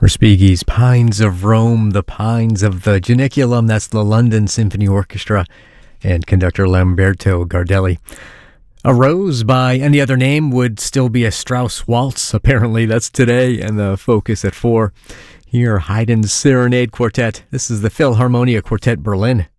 Respighi's Pines of Rome, the Pines of the Janiculum, that's the London Symphony Orchestra, and conductor Lamberto Gardelli. A Rose by any other name would still be a Strauss waltz. Apparently, that's today, and the focus at 4. Here, Haydn's Serenade Quartet. This is the Philharmonia Quartet Berlin.